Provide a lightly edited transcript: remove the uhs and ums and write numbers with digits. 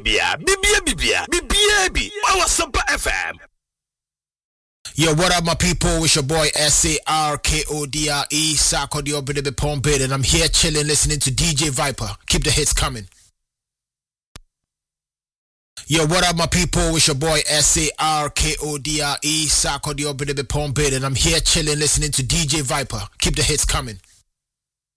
Bibia. Our Super FM. Yo, what up, my people? It's your boy SARKODRE, Sako the Obede Pompid, and I'm here chilling, listening to DJ Viper. Keep the hits coming. Yo, what up, my people? It's your boy SARKODRE, Sako the Obede Pompid, and I'm here chilling, listening to DJ Viper. Keep the hits coming.